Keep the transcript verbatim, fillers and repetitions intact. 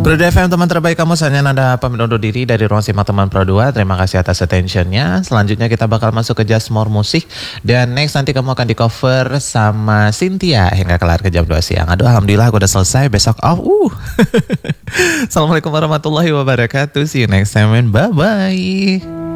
Bro D F M teman terbaik kamu, saya Nanda pamit undur diri dari ruang simak teman Pro dua. Terima kasih atas attentionnya. Selanjutnya kita bakal masuk ke Just More Musik. Dan next nanti kamu akan di cover sama Cynthia hingga kelar ke jam dua siang. Aduh alhamdulillah aku udah selesai, besok off. Uh. Assalamualaikum warahmatullahi wabarakatuh. See you next time and bye bye.